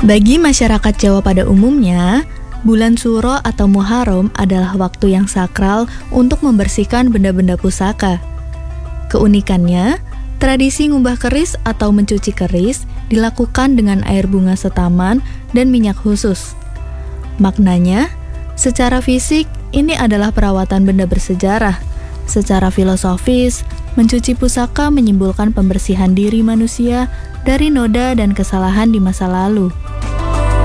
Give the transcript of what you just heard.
Bagi masyarakat Jawa pada umumnya, bulan Suro atau Muharram adalah waktu yang sakral untuk membersihkan benda-benda pusaka. Keunikannya, tradisi ngubah keris atau mencuci keris dilakukan dengan air bunga setaman dan minyak khusus. Maknanya, secara fisik ini adalah perawatan benda bersejarah. Secara filosofis, mencuci pusaka menyimbolkan pembersihan diri manusia dari noda dan kesalahan di masa lalu.